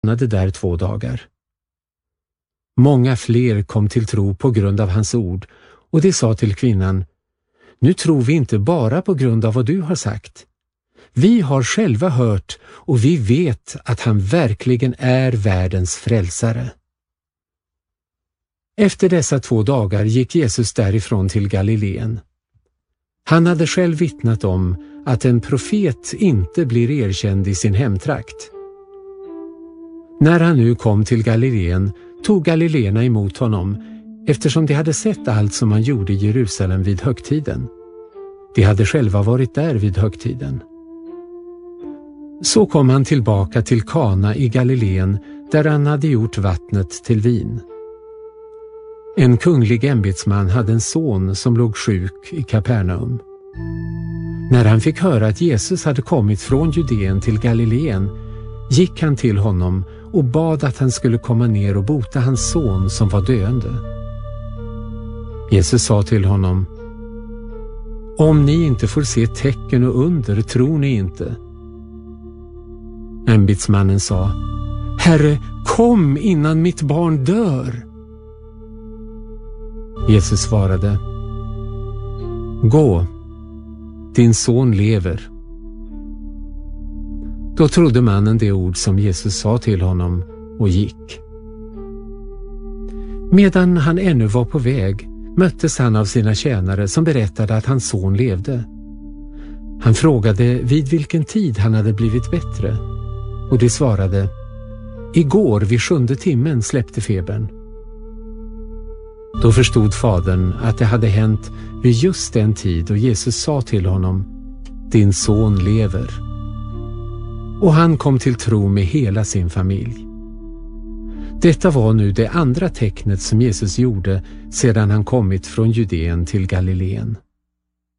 stannade där 2 dagar. Många fler kom till tro på grund av hans ord, och de sa till kvinnan: nu tror vi inte bara på grund av vad du har sagt. Vi har själva hört och vi vet att han verkligen är världens frälsare. Efter dessa 2 dagar gick Jesus därifrån till Galileen. Han hade själv vittnat om att en profet inte blir erkänd i sin hemtrakt. När han nu kom till Galileen tog galileerna emot honom, eftersom de hade sett allt som han gjorde i Jerusalem vid högtiden. De hade själva varit där vid högtiden. Så kom han tillbaka till Kana i Galileen, där han hade gjort vattnet till vin. En kunglig ämbetsman hade en son som låg sjuk i Kapernaum. När han fick höra att Jesus hade kommit från Judeen till Galileen gick han till honom och bad att han skulle komma ner och bota hans son som var döende. Jesus sa till honom: om ni inte får se tecken och under tror ni inte. Ämbetsmannen sa: Herre, kom innan mitt barn dör. Jesus svarade: gå, din son lever. Då trodde mannen det ord som Jesus sa till honom och gick. Medan han ännu var på väg möttes han av sina tjänare som berättade att hans son levde. Han frågade vid vilken tid han hade blivit bättre, och de svarade: igår vid 7:e timmen släppte febern. Då förstod fadern att det hade hänt vid just den tid, och Jesus sa till honom: din son lever. Och han kom till tro med hela sin familj. Detta var nu det andra tecknet som Jesus gjorde sedan han kommit från Judeen till Galileen.